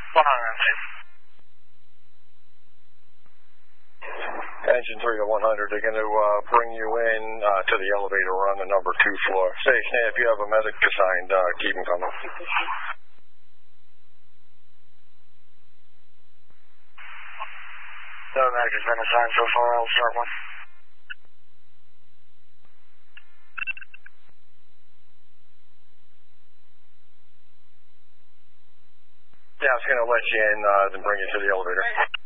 Engine 3 to 100, they're going to bring you in to the elevator on the number 2 floor. Station A, if you have a medic assigned, keep them coming. No medic has been assigned so far, I'll start one. Yeah, I was going to let you in, then bring you to the elevator.